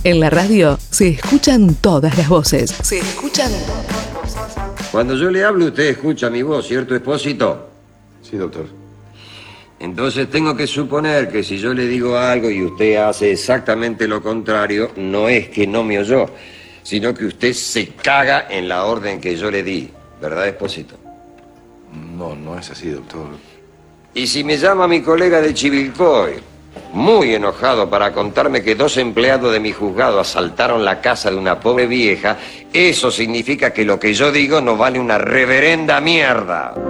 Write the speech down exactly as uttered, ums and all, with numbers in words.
En la radio se escuchan todas las voces. Se escuchan todas las voces. Cuando yo le hablo, usted escucha mi voz, ¿cierto, Expósito? Sí, doctor. Entonces tengo que suponer que si yo le digo algo y usted hace exactamente lo contrario, no es que no me oyó, sino que usted se caga en la orden que yo le di. ¿Verdad, Expósito? No, no es así, doctor. Y si me llama mi colega de Chivilcoy, muy enojado para contarme que dos empleados de mi juzgado asaltaron la casa de una pobre vieja, eso significa que lo que yo digo no vale una reverenda mierda.